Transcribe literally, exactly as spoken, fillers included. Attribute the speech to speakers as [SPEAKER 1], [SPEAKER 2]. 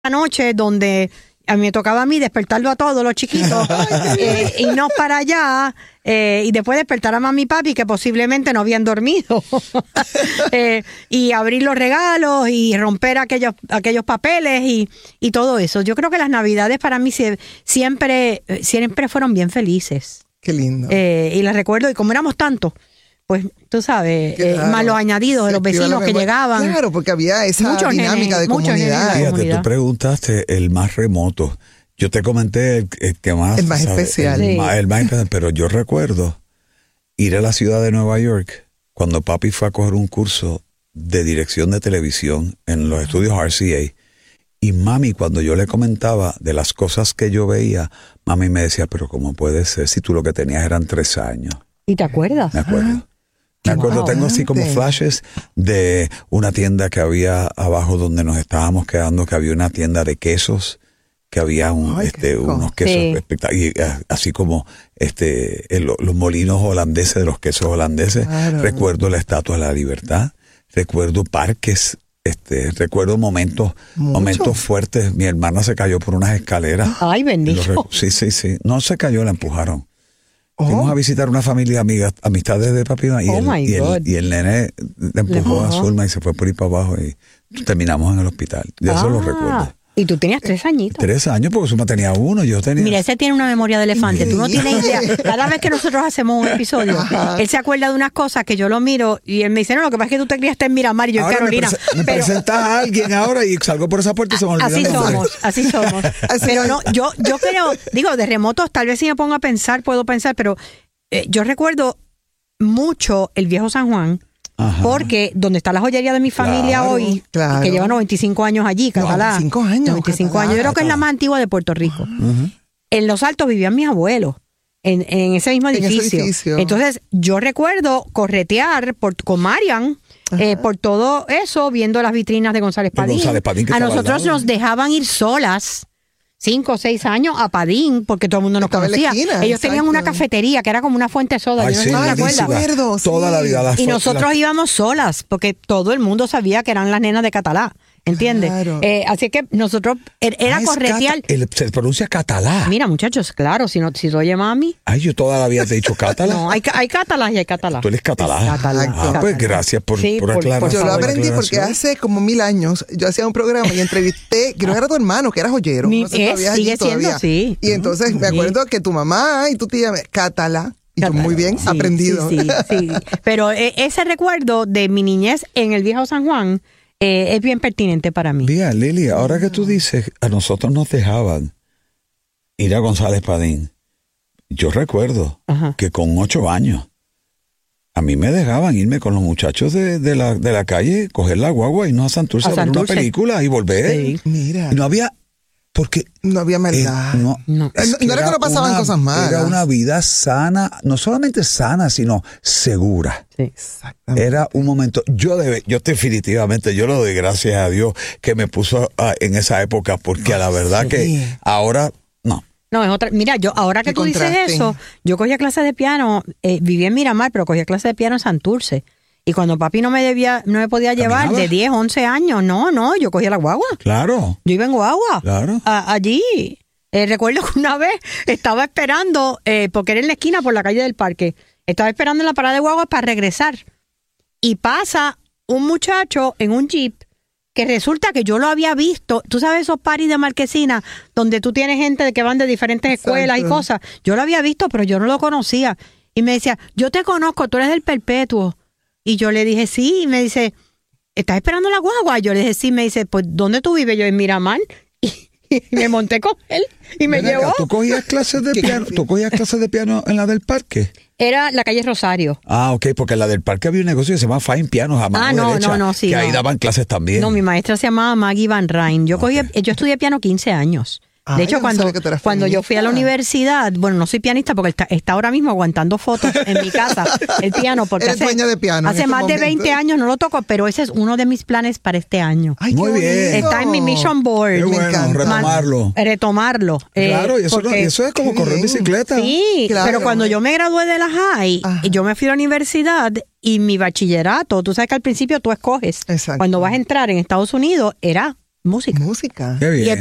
[SPEAKER 1] noche donde a mí me tocaba a mí despertarlo a todos los chiquitos, eh, irnos para allá eh, y después despertar a mami y papi que posiblemente no habían dormido eh, y abrir los regalos y romper aquellos aquellos papeles y, y todo eso. Yo creo que las Navidades para mí siempre, siempre fueron bien felices.
[SPEAKER 2] Qué lindo.
[SPEAKER 1] Eh, y las recuerdo, y como éramos tantos, pues tú sabes, eh, más los añadidos de los vecinos que llegaban.
[SPEAKER 2] Claro, porque había esa
[SPEAKER 1] muchos
[SPEAKER 2] dinámica
[SPEAKER 1] nenes,
[SPEAKER 2] de comunidad.
[SPEAKER 3] Fíjate,
[SPEAKER 1] comunidad.
[SPEAKER 3] tú preguntaste el más remoto. Yo te comenté el, el que más...
[SPEAKER 2] El más
[SPEAKER 3] ¿sabes?
[SPEAKER 2] especial.
[SPEAKER 3] El,
[SPEAKER 1] Sí.
[SPEAKER 3] más, el más especial. Pero yo recuerdo ir a la ciudad de Nueva York cuando papi fue a coger un curso de dirección de televisión en los estudios R C A. Y mami, cuando yo le comentaba de las cosas que yo veía, mami me decía, pero ¿cómo puede ser si tú lo que tenías eran tres años?
[SPEAKER 1] ¿Y te acuerdas?
[SPEAKER 3] Me acuerdo.
[SPEAKER 2] Ah,
[SPEAKER 3] Me acuerdo,
[SPEAKER 1] wow.
[SPEAKER 3] tengo así como
[SPEAKER 2] Interesante.
[SPEAKER 3] flashes de una tienda que había abajo donde nos estábamos quedando, que había una tienda de quesos, que había un,
[SPEAKER 2] Ay,
[SPEAKER 3] este,
[SPEAKER 2] qué rico.
[SPEAKER 3] unos quesos
[SPEAKER 1] Sí.
[SPEAKER 3] espectaculares, así como este, el- los molinos holandeses de los quesos holandeses.
[SPEAKER 2] Claro.
[SPEAKER 3] Recuerdo la Estatua de la Libertad, recuerdo parques, este, recuerdo momentos,
[SPEAKER 2] Mucho.
[SPEAKER 3] momentos fuertes. Mi hermana se cayó por unas escaleras.
[SPEAKER 1] Ay, bendito.
[SPEAKER 3] Lo recu- Sí, sí, sí. No se cayó, la empujaron.
[SPEAKER 2] Oh.
[SPEAKER 3] Fuimos a visitar una familia amiga, amistades de papi y,
[SPEAKER 1] Oh,
[SPEAKER 3] el,
[SPEAKER 1] my
[SPEAKER 3] y,
[SPEAKER 1] God.
[SPEAKER 3] el, y el nene le empujó
[SPEAKER 1] Le
[SPEAKER 3] a
[SPEAKER 1] empujó.
[SPEAKER 3] Zulma y se fue por ahí para abajo y terminamos en el hospital. De eso lo
[SPEAKER 1] Ah,
[SPEAKER 3] recuerdo.
[SPEAKER 1] Y tú tenías tres añitos.
[SPEAKER 3] Tres años porque Zulma tenía uno, yo tenía...
[SPEAKER 1] Mira, ese tiene una memoria de elefante. Tú no
[SPEAKER 2] Sí.
[SPEAKER 1] tienes idea. Cada vez que nosotros hacemos un episodio,
[SPEAKER 2] Ajá.
[SPEAKER 1] él se acuerda de unas cosas que yo lo miro y él me dice, no, lo que pasa es que tú te criaste en Miramar y yo en
[SPEAKER 3] Ahora me,
[SPEAKER 1] Carolina.
[SPEAKER 3] prese- me
[SPEAKER 1] Pero
[SPEAKER 3] presentas a alguien ahora y salgo por esa puerta y se me olvida
[SPEAKER 1] así
[SPEAKER 3] el nombre.
[SPEAKER 1] somos, así somos.
[SPEAKER 2] Así
[SPEAKER 1] Pero
[SPEAKER 2] es.
[SPEAKER 1] no, yo, yo creo, digo, de remotos, tal vez si me pongo a pensar, puedo pensar, pero eh, yo recuerdo mucho el viejo San Juan.
[SPEAKER 3] Ajá.
[SPEAKER 1] Porque donde está la joyería de mi familia
[SPEAKER 3] Claro,
[SPEAKER 1] hoy,
[SPEAKER 2] claro.
[SPEAKER 1] que lleva noventa y cinco años allí, Catalá.
[SPEAKER 2] noventa y cinco años,
[SPEAKER 1] noventa y cinco
[SPEAKER 2] Catalá.
[SPEAKER 1] años. Yo creo que es la más antigua de Puerto Rico.
[SPEAKER 3] Ujú.
[SPEAKER 1] En Los Altos vivían mis abuelos, en, en ese mismo
[SPEAKER 2] En ese
[SPEAKER 1] edificio.
[SPEAKER 2] edificio.
[SPEAKER 1] Entonces, yo recuerdo corretear por, con Marian eh, por todo eso, viendo las vitrinas de González
[SPEAKER 3] De
[SPEAKER 1] Padín.
[SPEAKER 3] González Padín, que
[SPEAKER 1] a
[SPEAKER 3] estaba al
[SPEAKER 1] nosotros
[SPEAKER 3] lado.
[SPEAKER 1] nos dejaban ir solas. Cinco o seis años a Padín, porque todo el mundo nos
[SPEAKER 2] Estaba en la
[SPEAKER 1] conocía.
[SPEAKER 2] esquina,
[SPEAKER 1] Ellos tenían una
[SPEAKER 2] exacto.
[SPEAKER 1] cafetería que era como una fuente de soda.
[SPEAKER 3] Ay,
[SPEAKER 1] Yo no
[SPEAKER 3] sí,
[SPEAKER 1] sé si te
[SPEAKER 2] Ay,
[SPEAKER 1] acuerdas.
[SPEAKER 2] me acuerdo, sí.
[SPEAKER 3] Toda la vida. las
[SPEAKER 1] Y
[SPEAKER 3] fo-
[SPEAKER 1] nosotros
[SPEAKER 3] las-
[SPEAKER 1] íbamos solas, porque todo el mundo sabía que eran las nenas de Catalá, ¿entiendes?
[SPEAKER 2] Claro.
[SPEAKER 1] Eh, así que nosotros, er- era
[SPEAKER 3] Ah, es
[SPEAKER 1] corretear.
[SPEAKER 3] cata- el- se pronuncia catalá.
[SPEAKER 1] Mira, muchachos, claro, si no, si lo oye mami.
[SPEAKER 3] Ay, yo toda la vida te he dicho catalá.
[SPEAKER 1] No, hay, ca- hay catalás y hay catalás.
[SPEAKER 3] Tú eres catalá.
[SPEAKER 1] Catalá,
[SPEAKER 3] Ah, pues
[SPEAKER 1] catalá.
[SPEAKER 3] gracias por,
[SPEAKER 1] Sí,
[SPEAKER 3] por
[SPEAKER 1] por-
[SPEAKER 3] aclarar.
[SPEAKER 1] por
[SPEAKER 2] Yo lo
[SPEAKER 1] favor,
[SPEAKER 2] aprendí porque
[SPEAKER 3] aclaración.
[SPEAKER 2] hace como mil años yo hacía un programa y entrevisté, creo que era tu hermano, que era joyero.
[SPEAKER 1] Mi-
[SPEAKER 2] no sé si
[SPEAKER 1] es,
[SPEAKER 2] todavía allí
[SPEAKER 1] sigue siendo,
[SPEAKER 2] todavía.
[SPEAKER 1] sí.
[SPEAKER 2] Y entonces me
[SPEAKER 1] Sí.
[SPEAKER 2] acuerdo que tu mamá y tu tía, me- Catalá, y yo
[SPEAKER 1] Catalá.
[SPEAKER 2] muy bien
[SPEAKER 1] Sí,
[SPEAKER 2] aprendido.
[SPEAKER 1] Sí, sí, sí. Pero eh, ese recuerdo de mi niñez en el viejo San Juan eh, es bien pertinente para mí.
[SPEAKER 3] Mira, Lili, ahora que tú dices, a nosotros nos dejaban ir a González Padín. Yo recuerdo
[SPEAKER 1] Ajá.
[SPEAKER 3] que con ocho años, a mí me dejaban irme con los muchachos de, de, la, de la calle, coger la guagua, irnos a Santurce
[SPEAKER 1] A
[SPEAKER 3] a ver una
[SPEAKER 1] Santurce.
[SPEAKER 3] película y volver.
[SPEAKER 1] Sí.
[SPEAKER 2] Mira,
[SPEAKER 3] Y no había, porque...
[SPEAKER 2] no había
[SPEAKER 3] eh,
[SPEAKER 2] maldad.
[SPEAKER 3] no,
[SPEAKER 1] No.
[SPEAKER 3] es
[SPEAKER 2] No- no era que no pasaban
[SPEAKER 3] una-
[SPEAKER 2] cosas malas.
[SPEAKER 3] Era una vida sana, no solamente sana, sino segura.
[SPEAKER 1] Sí.
[SPEAKER 2] Exactamente.
[SPEAKER 3] Era un momento, yo debe, yo definitivamente, yo le doy gracias a Dios que me puso ah, en esa época, porque a la verdad
[SPEAKER 2] sí.
[SPEAKER 3] que ahora, no.
[SPEAKER 1] No, es otra. Mira, yo ahora que
[SPEAKER 2] Qué
[SPEAKER 1] tú dices
[SPEAKER 2] contraste.
[SPEAKER 1] eso, yo cogía clases de piano, eh, vivía en Miramar, pero cogía clases de piano en Santurce. Y cuando papi no me debía, no me podía llevar
[SPEAKER 3] ¿Caminabas?
[SPEAKER 1] de diez, once años, no, no, yo cogía la guagua.
[SPEAKER 3] Claro.
[SPEAKER 1] Yo iba en guagua.
[SPEAKER 3] Claro.
[SPEAKER 1] A- allí. Eh, recuerdo que una vez estaba esperando, eh, porque era en la esquina por la calle del parque, estaba esperando en la parada de guagua para regresar. Y pasa un muchacho en un jeep que resulta que yo lo había visto. Tú sabes esos paris de Marquesina donde tú tienes gente de que van de diferentes escuelas y
[SPEAKER 2] Exacto.
[SPEAKER 1] cosas. Yo lo había visto, pero yo no lo conocía. Y me decía, yo te conozco, tú eres del Perpetuo. Y yo le dije, sí. Y me dice, ¿estás esperando la guagua? Yo le dije, sí. Me dice, pues, ¿dónde tú vives? Yo en Miramar. Y me monté con él y me
[SPEAKER 3] Ven acá,
[SPEAKER 1] llevó.
[SPEAKER 3] ¿Tú cogías clases de piano? ¿Tú cogías clases de piano en la del parque?
[SPEAKER 1] Era la calle Rosario.
[SPEAKER 3] Ah, ok, porque en la del parque había un negocio que se llama Fine Pianos a mano
[SPEAKER 1] Ah, no,
[SPEAKER 3] derecha,
[SPEAKER 1] no, no, sí,
[SPEAKER 3] que ahí
[SPEAKER 1] no.
[SPEAKER 3] daban clases también.
[SPEAKER 1] No, mi maestra se llamaba Maggie Van Rijn. Yo,
[SPEAKER 3] Ok.
[SPEAKER 1] cogí, yo estudié piano quince años. De
[SPEAKER 2] Ay,
[SPEAKER 1] hecho,
[SPEAKER 2] yo no
[SPEAKER 1] cuando,
[SPEAKER 2] sabía que tú eras
[SPEAKER 1] cuando yo fui a la
[SPEAKER 2] pianista.
[SPEAKER 1] universidad, bueno, no soy pianista porque está, está ahora mismo aguantando fotos en mi casa, el piano, porque
[SPEAKER 2] Eres
[SPEAKER 1] hace,
[SPEAKER 2] dueña de piano en
[SPEAKER 1] hace
[SPEAKER 2] este
[SPEAKER 1] más de
[SPEAKER 2] momento.
[SPEAKER 1] veinte años no lo toco, pero ese es uno de mis planes para este año.
[SPEAKER 2] Ay,
[SPEAKER 3] Muy
[SPEAKER 2] qué
[SPEAKER 3] bien.
[SPEAKER 2] bonito.
[SPEAKER 1] Está en mi mission board.
[SPEAKER 3] Qué
[SPEAKER 2] Me
[SPEAKER 3] bueno,
[SPEAKER 2] encanta.
[SPEAKER 3] retomarlo.
[SPEAKER 1] Retomarlo. eh,
[SPEAKER 3] Claro, y eso, no-
[SPEAKER 1] porque-
[SPEAKER 3] y eso es como
[SPEAKER 2] Qué
[SPEAKER 3] correr
[SPEAKER 2] bien.
[SPEAKER 3] bicicleta.
[SPEAKER 1] Sí,
[SPEAKER 2] Claro.
[SPEAKER 1] pero cuando yo me gradué de la high,
[SPEAKER 2] Ajá.
[SPEAKER 1] yo me fui a la universidad y mi bachillerato, tú sabes que al principio tú escoges.
[SPEAKER 2] Exacto.
[SPEAKER 1] Cuando vas a entrar en Estados Unidos, era música.
[SPEAKER 2] Música.
[SPEAKER 3] Qué bien.
[SPEAKER 1] Y